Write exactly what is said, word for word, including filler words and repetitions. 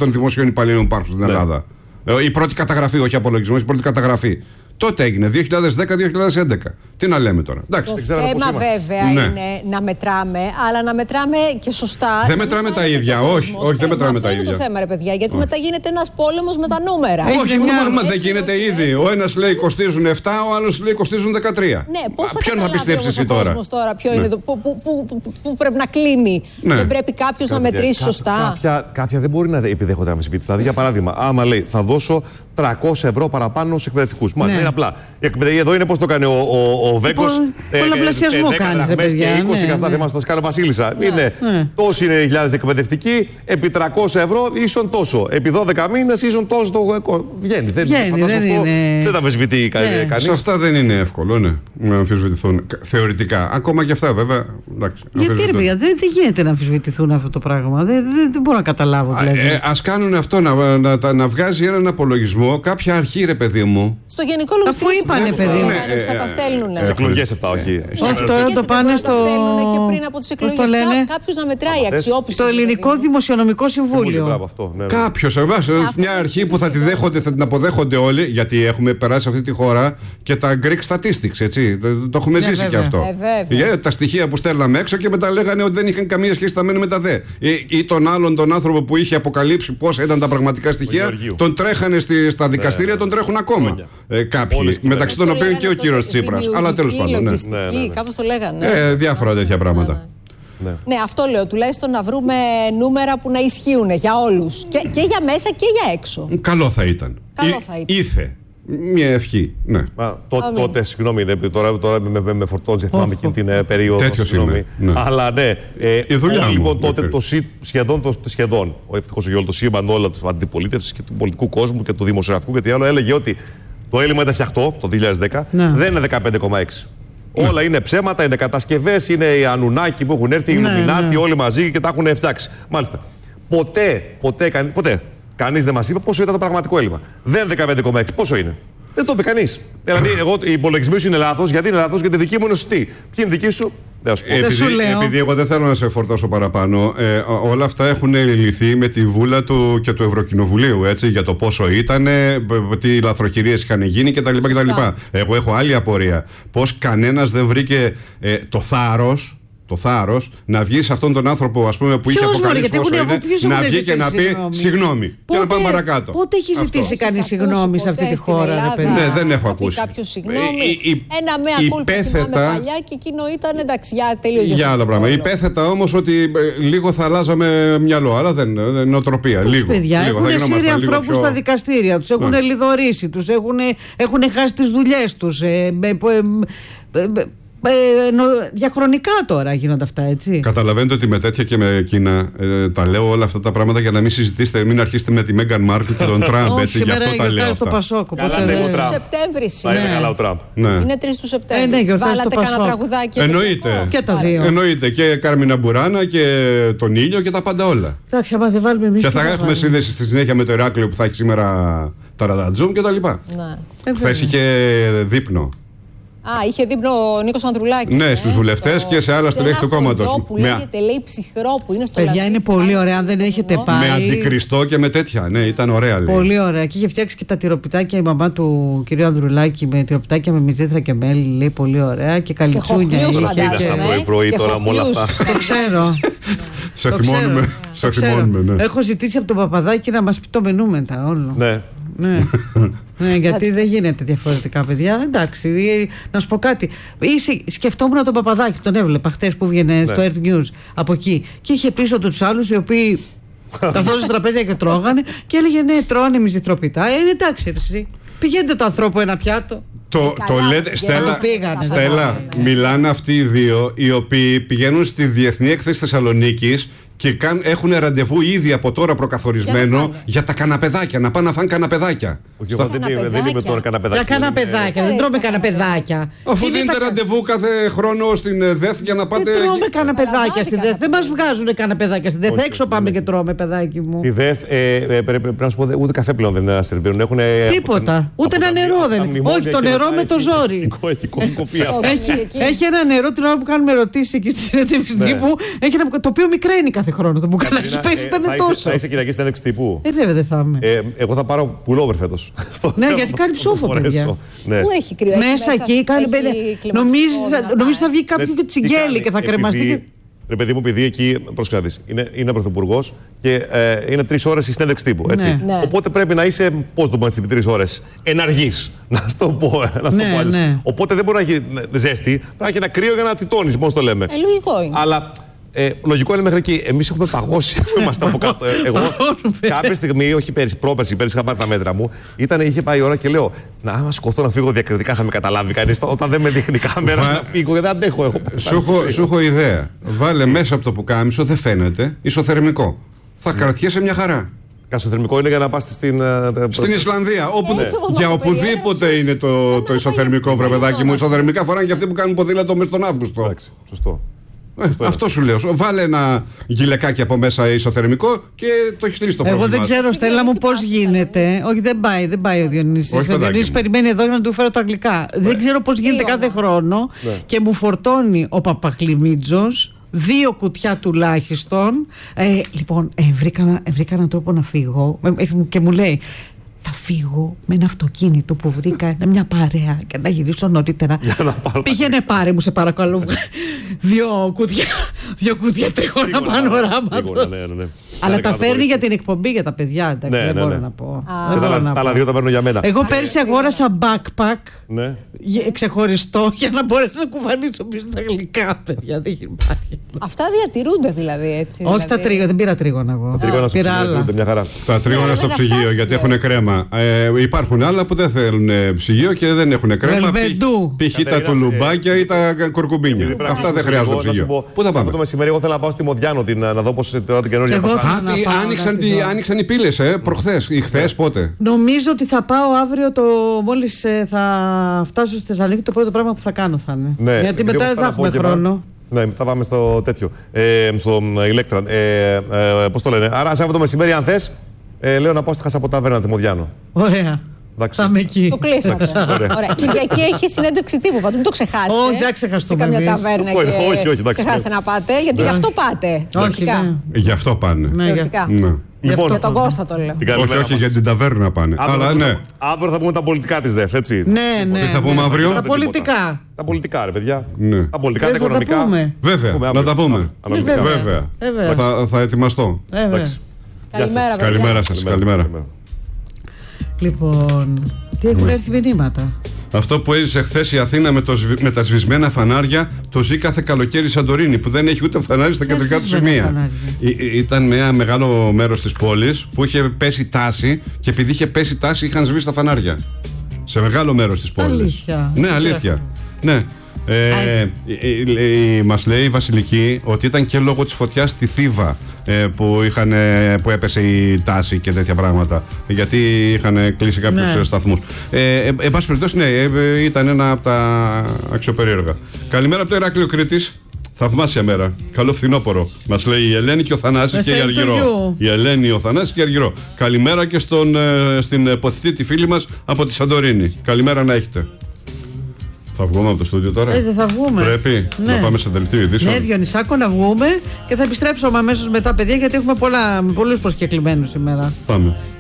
των δημοσίων υπαλλήλων που υπάρχουν στην Ελλάδα. Ναι. Η πρώτη καταγραφή, όχι απολογισμός, η πρώτη καταγραφή. Τότε έγινε, δύο χιλιάδες δέκα με δύο χιλιάδες έντεκα. Τι να λέμε τώρα. Εντάξει, το θέμα βέβαια ναι. είναι να μετράμε, αλλά να μετράμε και σωστά. Δεν μετράμε τα ίδια, όχι, όχι, δεν μετράμε τα ίδια. Αυτό είναι το θέμα, ρε παιδιά, γιατί μετά γίνεται ένας πόλεμος με τα νούμερα. Όχι, μα δεν γίνεται ήδη. Ο ένας λέει κοστίζουν επτά, ο άλλος λέει κοστίζουν δεκατρία. Ναι, πώς θα ποιον θα πιστέψει εσύ τώρα. Πού πρέπει να κλείνει. Δεν πρέπει κάποιος να μετρήσει σωστά. Κάποια δεν μπορεί να επιδέχονται αμφισβήτηση. Δηλαδή, για παράδειγμα, άμα λέει θα δώσω τριακόσια ευρώ παραπάνω στους εκπαιδευτικούς. Μάλιστα, είναι απλά. Η εκπαιδευτική εδώ είναι πώς το κάνει ο, ο, ο Βέγκος. Πολλαπλασιασμό κάνει, ρε παιδιά. Και είκοσι και αυτά δεν μας τα κάνει ο Βασίλισσα. Είναι τόσοι είναι χιλιάδες εκπαιδευτικοί, επί τριακόσια ευρώ ίσον τόσο. Επί δώδεκα μήνες ίσον τόσο το. Βγαίνει. Δεν τα αμφισβητεί κανείς. Σε αυτά δεν είναι εύκολο, ναι, να αμφισβητηθούν. Θεωρητικά. Ακόμα και αυτά, βέβαια. Γιατί, ρε παιδιά, δεν γίνεται να αμφισβητηθούν αυτό το πράγμα. Δεν μπορώ να καταλάβω. Ας κάνουν αυτό, να βγάζει έναν απολογισμό κάποια αρχή, ρε παιδί μου. Στο Γενικό Λογιστήριο. Αφού είπανε, παιδί μου. Θα τα στέλνουν. Σε εκλογές αυτά, όχι. Όχι, τώρα το πάνε στο. Θα τα στέλνουν και πριν από τις εκλογές. Κάποιος να μετράει αξιόπιστο. Το Ελληνικό Δημοσιονομικό Συμβούλιο. Κάποιος, μια αρχή που θα τη δέχονται, θα την αποδέχονται όλοι, γιατί έχουμε περάσει σε αυτή τη χώρα και τα Greek statistics, έτσι. Το έχουμε ζήσει και αυτό. Τα στοιχεία που στέλναμε έξω και μετά λέγανε ότι δεν είχαν καμία σχέση τα μένα με τα δε. Ή τον άλλον τον άνθρωπο που είχε αποκαλύψει πόσα ήταν τα πραγματικά στοιχεία, τον τρέχανε στα δικαστήρια, τον τρέχουν ακόμα. Ε, κάποιοι, μεταξύ των οποίων και ο κύριος Τσίπρας. Αλλά τέλος πάντων. Ναι. Κάπως το λέγανε. Ε, διάφορα τέτοια πράγματα. Ναι. ναι, αυτό λέω. Τουλάχιστον να βρούμε νούμερα που να ισχύουν για όλους. Και, και για μέσα και για έξω. Καλό θα ήταν. Καλό θα ήταν. Ήθε. Μια ευχή. Ναι. Μα, τότε, τότε, συγγνώμη, τώρα, τώρα με, με, με φορτώνει, θυμάμαι εκείνη την uh, περίοδο. Τέτοιος είναι. Ναι. Αλλά ναι. Ε, η δουλειά όλοι, μου. Λοιπόν, τότε το, σχεδόν, το, σχεδόν, ο ευτυχώς για όλο το σύμπαν, όλα τη αντιπολίτευση και του πολιτικού κόσμου και του δημοσιογραφικού και τι άλλο, έλεγε ότι το έλλειμμα ήταν φτιαχτό το δύο χιλιάδες δέκα, ναι. δεν είναι δεκαπέντε κόμμα έξι. Ναι. Όλα είναι ψέματα, είναι κατασκευές, είναι οι Ανουνάκοι που έχουν έρθει, οι Ιλουμινάτοι, ναι, ναι. όλοι μαζί και τα έχουν φτιάξει. Μάλιστα. Ποτέ, ποτέ, κανεί, ποτέ κανείς δεν μας είπε πόσο ήταν το πραγματικό έλλειμμα. Δεν είναι δεκαπέντε κόμμα έξι. Πόσο είναι? Δεν το είπε κανείς. Δηλαδή, εγώ, οι υπολογισμοί σου είναι λάθος. Γιατί είναι λάθος? Γιατί δική μου είναι σωστή. Ποιοι είναι δική σου? Δεν σου πω. Επειδή, επειδή εγώ δεν θέλω να σε φορτώσω παραπάνω, ε, όλα αυτά έχουν λυθεί με τη βούλα του και του Ευρωκοινοβουλίου, έτσι, για το πόσο ήταν, τι λαθροκυρίες είχαν γίνει κτλ. Εγώ έχω άλλη απορία. Πώς κανένας δεν βρήκε ε, το θάρρος. Το θάρρος να βγει σε αυτόν τον άνθρωπο, ας πούμε, που είχε αποκαλύψει πόσο είναι, να βγει και να πει συγγνώμη. Και να πάμε παρακάτω. Πότε έχει ζητήσει κανείς συγγνώμη σε αυτή τη χώρα, ρε παιδί? Ναι, δεν έχω ακούσει. Κάποιο συγγνώμη. Ένα μέα κούλπα που θυμάμαι παλιά και εκείνο ήταν εντάξει, για τελείως. Για άλλο πράγμα. Υπέθετα όμως ότι λίγο θα αλλάζαμε μυαλό, αλλά δεν είναι νοοτροπία. Λίγο. Παιδιά, έχουν σύρει ανθρώπους στα δικαστήρια, τους έχουν λιδωρήσει, τους έχουν χάσει τις δουλειές τους. Ε, νο, διαχρονικά τώρα γίνονται αυτά, έτσι. Καταλαβαίνετε ότι με τέτοια και με Κίνα ε, τα λέω όλα αυτά τα πράγματα για να μην συζητήσετε, μην αρχίσετε με τη Μέγκαν Μάρκελ και τον Τραμπ. Έτσι, γι' αυτό τα λέω. Στο Πασόκο. τρεις του Σεπτέμβρη είναι. Είναι τρεις του Σεπτέμβρη. Ε, ναι, βάλατε κανένα τραγουδάκι. Εννοείται. Και τα δύο. Εννοείται. Και Κάρμινα Μπουράνα και τον ήλιο και τα πάντα όλα. Εντάξει, άμα δεν βάλουμε εμείς. Και θα έχουμε σύνδεση στη συνέχεια με το Ηράκλειο που θα έχει σήμερα τα ραντατζούμ και τα λοιπά. Χθες είχε δείπνο. Α, είχε δείπνο ο Νίκος Ανδρουλάκης. Ναι, στους βουλευτές στο... και σε άλλα στελέχη του κόμματος. Που λέγεται, λέει, ψυχρό που είναι στο Παιδιά, λασί, είναι πολύ ωραία, αν δεν έχετε πάει. Με αντικριστό και με τέτοια. Ναι, ήταν ωραία. Λέει. Πολύ ωραία. Και είχε φτιάξει και τα τυροπιτάκια η μαμά του κυρίου Ανδρουλάκη με τυροπιτάκια με μυζήθρα και μέλι. Λέει πολύ ωραία. Και καλυτσούνια. Πήρασα πρωί-πρωί τώρα με όλα αυτά. Το ξέρω. Σε θυμώνουμε. Έχω ζητήσει από τον Παπαδάκη να μας πει το μενού μετά όλο. Ναι. Ναι. ναι, γιατί δεν γίνεται διαφορετικά, παιδιά. Εντάξει, να σου πω κάτι. Σκεφτόμουν τον Παπαδάκη, τον έβλεπα χτες που βγαίνει ναι. στο Earth News από εκεί. Και είχε πίσω τους άλλους οι οποίοι καθόντουσαν τραπέζια και τρώγανε. Και έλεγε ναι, τρώνε μυζηθροπιτά. Ε, εντάξει, εσύ. Πηγαίνετε το ανθρώπου ένα πιάτο. Το, το λέτε, Στέλλα, πήγανε, Στέλλα μιλάνε αυτοί οι δύο οι οποίοι πηγαίνουν στη Διεθνή Έκθεση Θεσσαλονίκης και καν, έχουν ραντεβού ήδη από τώρα προκαθορισμένο για, για τα καναπεδάκια, να πάνε να φάνε καναπεδάκια. Όχι, Στα... δεν, είμαι, δεν είμαι τώρα καναπεδάκια. Για καναπεδάκια, δεν τρώμε καναπεδάκια. Αφού δίνετε τα... ραντεβού κάθε χρόνο στην ΔΕΘ για να πάτε. Δεν τρώμε καναπεδάκια στη ΔΕΘ. Δεν μας βγάζουν καναπεδάκια στη ΔΕΘ. Έξω πάμε και τρώμε, παιδάκι μου. Στη ΔΕΘ πρέπει να σου πω ούτε καφέ πλέον δεν σερβίρουν. Τίποτα. Ούτε ένα νερό δεν είναι. Όχι, το νερό με το ζόρι. Έχει ένα νερό την ώρα που κάνουμε ερωτήσεις εκεί στη συνέντευξη τύπου, το οποίο μικραίνει καθόλου. κάθε χρόνο το μπουκαλάκι. Πέρυσι ήταν τόσο. Θα είσαι Κυριακή συνέντευξη τύπου. Ε, βέβαια δεν θα είμαι. Ε, εγώ θα πάρω pullover φέτος. Ναι, γιατί κάνει ψόφο, παιδιά. Ναι. Πού έχει κρύο, μέσα εκεί κάνει. Νομίζω θα βγει κάποιο και τσιγκέλι και θα κρεμαστεί. Ρε παιδί μου, επειδή εκεί, πρόσεχε, είναι, είναι πρωθυπουργός και ε, είναι τρεις ώρες η συνέντευξη τύπου. Έτσι. Ναι. Ναι. Οπότε πρέπει να είσαι, πώς το πω έτσι, τρεις ώρες, εναργής. Να σου το πω, να σου ναι, το πω ναι. Οπότε δεν μπορεί να έχει ζέστη, πρέπει να έχει ένα κρύο για να τσιτώνεις, πώς το λέμε. Ε, λογικό είναι. Αλλά ε, λογικό είναι μέχρι εκεί. Εμείς έχουμε παγώσει. Είμαστε από κάτω. Εγώ κάποια στιγμή, όχι πέρυσι, πρόπερσι, πέρυσι είχα πάρει τα μέτρα μου, ήταν, είχε πάει η ώρα και λέω να σκοθώ να φύγω διακριτικά, θα με καταλάβει κανείς. Όταν δεν με δείχνει κάμερα Βα... να φύγω, γιατί δεν αντέχω. Έχω σου έχω ιδέα. Βάλε μέσα από το πουκάμισο, δεν φαίνεται, ισοθερμικό. Θα κρατιέσαι μια χαρά. Κασοθερμικό είναι για να πας στην. Στην Ισλανδία. Όπου, ναι. Για οπουδήποτε είναι το, το ισοθερμικό, βρε παιδάκι μου. Ισοθερμικά φοράνε και αυτοί που κάνουν ποδήλατο μέσα τον Αύγουστο. Εντάξει, σωστό. Ε, αυτό σου λέω. Βάλε ένα γυλαικάκι από μέσα ισοθερμικό και το έχει λύσει το πρόβλημα. Εγώ δεν ξέρω, Στέλλα μου, πώς γίνεται. Όχι, δεν πάει, δεν πάει ο Διονύσης. Ο Διονύσης περιμένει εδώ για να του φέρω τα γλυκά. Δεν ξέρω πώς γίνεται κάθε χρόνο και μου φορτώνει ο Παπαχλημίτζος δύο κουτιά τουλάχιστον. Ε, λοιπόν, ε, βρήκα, ε, βρήκα έναν τρόπο να φύγω ε, και μου λέει. Θα φύγω με ένα αυτοκίνητο που βρήκα, μια παρέα και να γυρίσω νωρίτερα. Πήγαινε πάρε μου, σε παρακαλώ. δύο κουτιά, δύο κουτιά τρίγωνα πανοράματος. Ναι, ναι, ναι. Αλλά τα φέρνει για την εκπομπή για τα παιδιά, εντάξει, ναι, δεν ναι, μπορώ ναι. να πω. Τα άλλα δύο τα παίρνω για μένα. Εγώ πέρυσι αγόρασα backpack ναι. ξεχωριστό για να μπορέσω να κουβαλήσω πίσω τα γλυκά, παιδιά. Δεν υπάρχει. Αυτά διατηρούνται δηλαδή έτσι. Όχι τα τρίγωνα, δεν πήρα τρίγωνα εγώ. Τα τρίγωνα στο ψυγείο γιατί έχουν κρέμα. Υπάρχουν άλλα που δεν θέλουν ψυγείο και δεν έχουν κρέμα. Π.χ. τα τουλουμπάκια ή τα κουρκουμπίνια. Αυτά δεν χρειάζονται ψυγείο. Πού θα πάμε? Το μεσημέρι εγώ θέλω να πάω στη Μοντιάνο να δω πώ είναι την καινούργια πασχάλη. Άνοιξαν οι πύλες, ε, προχθές ή χθες, πότε? Νομίζω ότι θα πάω αύριο, το, μόλις ε, θα φτάσω στη Θεσσαλονίκη, το πρώτο πράγμα που θα κάνω θα είναι. Ναι, γιατί μετά δεν θα έχουμε χρόνο. Ναι, θα πάμε στο τέτοιο, ε, στο Ηλέκτρα. Ε, ε, πώς το λένε. Άρα, Σάββατο μεσημέρι, αν θες, ε, λέω να πάω στη Χασαποταβέρνα τη Μοδιάνο. Ωραία. Θα είμαι εκεί. Το κλείσατε. Ωραία. Κυριακή έχει συνέντευξη τύπου. Πάντως μην το ξεχάσετε. Όχι, δεν ξεχάσουμε. Σε καμιά ταβέρνα. Και... όχι, όχι, εντάξει. Ξεχάσετε να πάτε, γιατί γι' αυτό πάτε. Όχι. Γι' αυτό πάνε. Λοιπόν, για τον Κώστα το λέω. Όχι, όχι, για την ταβέρνα πάνε. Αλλά ναι. Αύριο θα πούμε τα πολιτικά της ΔΕΘ, έτσι. Ναι, ναι. Τι θα πούμε αύριο? Τα πολιτικά. Τα πολιτικά, ρε παιδιά. Τα πολιτικά, τα οικονομικά. Βέβαια, να τα πούμε. Βέβαια. Θα ετοιμαστώ. Καλημέρα σας. Καλημέρα. Λοιπόν, τι έχουν έρθει μηνύματα. Αυτό που έζησε χθες η Αθήνα με, το, με τα σβησμένα φανάρια, το ζει κάθε καλοκαίρι η Σαντορίνη, που δεν έχει ούτε φανάρι στα κεντρικά του σημεία. Ή, ήταν ένα μεγάλο μέρος της πόλης που είχε πέσει τάση και επειδή είχε πέσει τάση είχαν σβήσει τα φανάρια. Σε μεγάλο μέρος της πόλης. Αλήθεια. Ναι, αλήθεια. Ναι. Ε, ε, ε, ε, μας λέει η Βασιλική ότι ήταν και λόγω της φωτιάς στη Θήβα ε, που, είχαν, ε, που έπεσε η τάση και τέτοια πράγματα, γιατί είχαν κλείσει κάποιους ναι. σταθμούς. ε, ε, εν πάση περιπτώσει, ναι, ε, ήταν ένα από τα αξιοπερίεργα. Καλημέρα από το Ηράκλειο Κρήτης. Θαυμάσια μέρα. Καλό φθινόπωρο. Μας λέει η Ελένη και ο Θανάσης και η Αργυρό. Η Ελένη, ο Θανάσης και η Αργυρό. Καλημέρα και στον, ε, στην ποθητή τη φίλη μας από τη Σαντορίνη. Καλημέρα να έχετε. Θα βγούμε από το στούντιο τώρα. Ε, δεν θα βγούμε. Πρέπει ναι. να πάμε σε δελτίο ειδήσεων. Ναι, Διονυσάκο, να βγούμε και θα επιστρέψουμε αμέσως μετά, παιδιά, γιατί έχουμε πολλά, πολλούς προσκεκλημένους σήμερα. Πάμε.